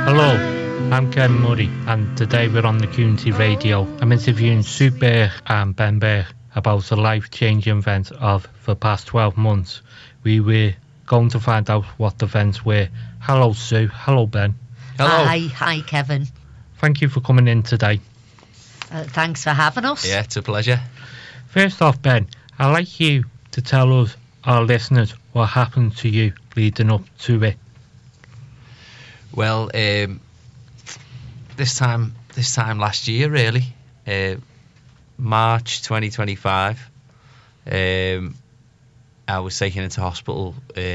Hello, I'm Ken Murray, and today we're on the Community Radio. I'm interviewing Sue Burke and Ben Burke about the life-changing events of the past 12 months. We were going to find out what the events were. Hello, Sue. Hello, Ben. Hello. Hi, Kevin. Thank you for coming in today. Thanks for having us. Yeah, it's a pleasure. First off, Ben, I'd like you to tell us, our listeners, what happened to you leading up to it. Well, this time last year, really, March 2025, I was taken into hospital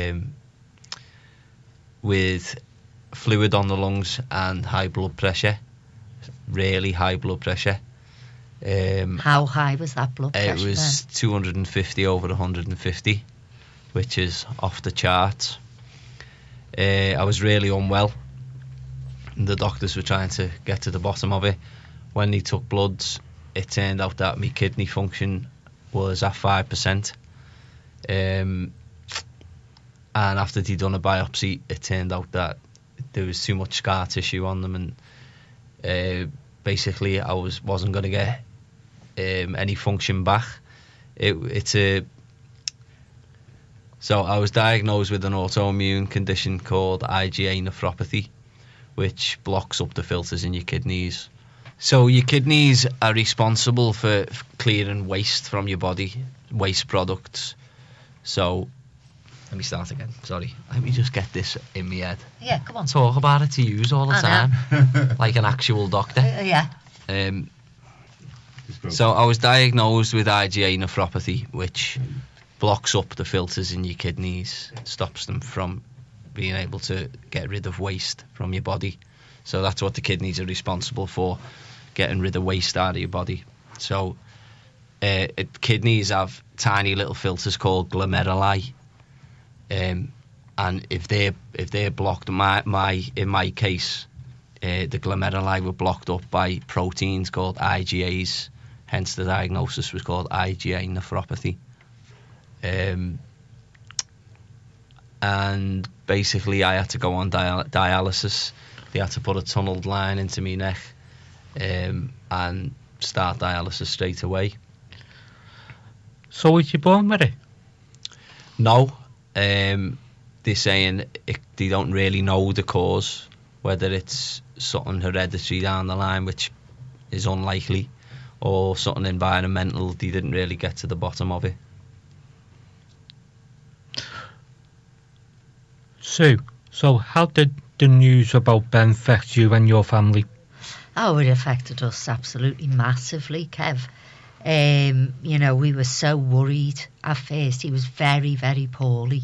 with fluid on the lungs and high blood pressure, really high blood pressure. How high was that blood pressure? It was 250 over 150, which is off the charts. I was really unwell. The doctors were trying to get to the bottom of it. When they took bloods, it turned out that my kidney function was at 5%. And after they'd done a biopsy, it turned out that there was too much scar tissue on them, and basically I wasn't going to get any function back. So I was diagnosed with an autoimmune condition called IgA nephropathy, which blocks up the filters in your kidneys. So your kidneys are responsible for clearing waste from your body, waste products. So, let me start again, sorry. Let me just get this in my head. Yeah, come on. Talk about it to use all the time, like an actual doctor. Yeah. So I was diagnosed with IgA nephropathy, which blocks up the filters in your kidneys, stops them from being able to get rid of waste from your body. So that's what the kidneys are responsible for, getting rid of waste out of your body. So kidneys have tiny little filters called glomeruli, and if they're blocked, in my case, the glomeruli were blocked up by proteins called IgAs. Hence the diagnosis was called IgA nephropathy. And basically I had to go on dialysis. They had to put a tunnelled line into my neck and start dialysis straight away. So was you born with it? No. They're saying they don't really know the cause, whether it's something hereditary down the line, which is unlikely, or something environmental. They didn't really get to the bottom of it. Sue, so how did the news about Ben affect you and your family? Oh, it affected us absolutely massively, Kev. We were so worried at first. He was very, very poorly.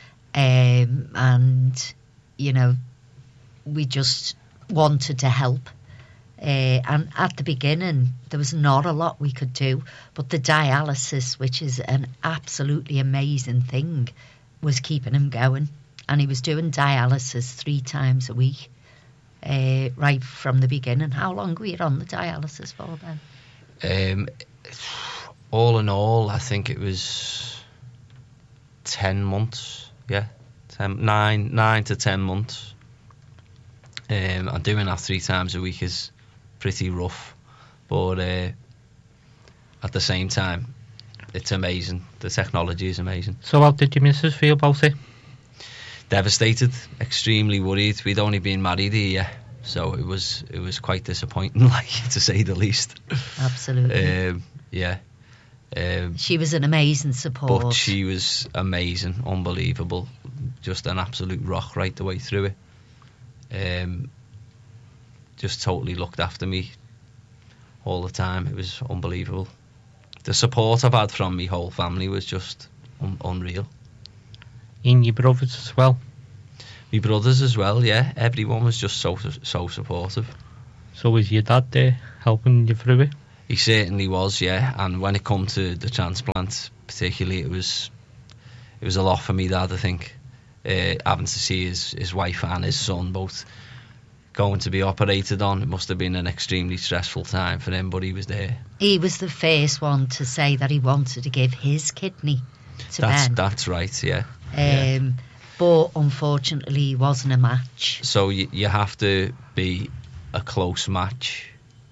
And we just wanted to help. And at the beginning, there was not a lot we could do. But the dialysis, which is an absolutely amazing thing, was keeping him going. And he was doing dialysis 3 times a week, right from the beginning. How long were you on the dialysis for, Ben? All in all, I think it was 10 months. Yeah, 9 to 10 months. And doing that 3 times a week is pretty rough. But at the same time, it's amazing. The technology is amazing. So how did your missus feel about it? Devastated, extremely worried. We'd only been married a year, so it was quite disappointing, to say the least. Absolutely. Yeah. She was an amazing support. But she was amazing, unbelievable, just an absolute rock right the way through it. Just totally looked after me all the time. It was unbelievable. The support I've had from my whole family was just unreal. And your brothers as well? My brothers as well, yeah. Everyone was just so supportive. So was your dad there helping you through it? He certainly was, yeah. And when it come to the transplant, particularly, it was a lot for me, Dad, I think. Having to see his wife and his son both going to be operated on. It must have been an extremely stressful time for him, but he was there. He was the first one to say that he wanted to give his kidney to Ben. That's right, yeah. but unfortunately he wasn't a match. So you have to be a close match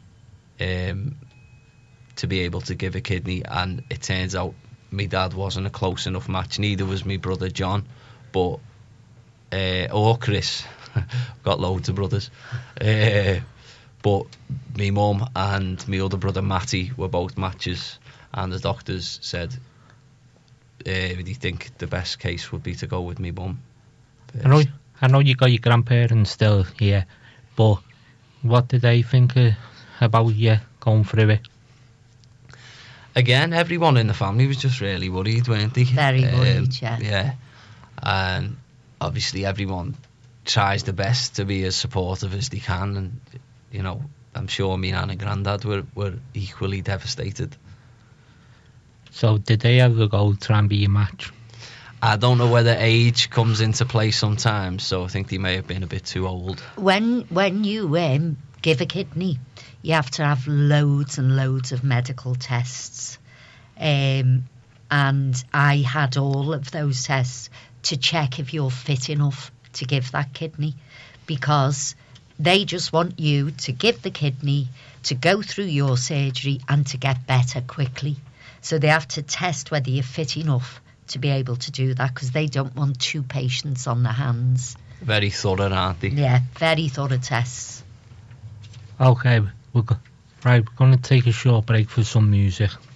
to be able to give a kidney, and it turns out my dad wasn't a close enough match, neither was my brother John, but or Chris. Got loads of brothers, but my mum and my other brother Matty were both matches, and the doctors said they think the best case would be to go with me mum. I know you got your grandparents still here, but what did they think about you going through it? Again, everyone in the family was just really worried, weren't they? Very worried, yeah. Yeah, and obviously everyone tries the best to be as supportive as they can, and you know, I'm sure me nan and granddad were equally devastated. So did they ever go try and be your match? I don't know whether age comes into play sometimes, so I think they may have been a bit too old. When you give a kidney, you have to have loads and loads of medical tests, and I had all of those tests to check if you're fit enough to give that kidney, because they just want you to give the kidney, to go through your surgery and to get better quickly. So they have to test whether you're fit enough to be able to do that, because they don't want 2 patients on their hands. Very thorough, aren't they? Yeah, very thorough tests. Okay, we're going to take a short break for some music.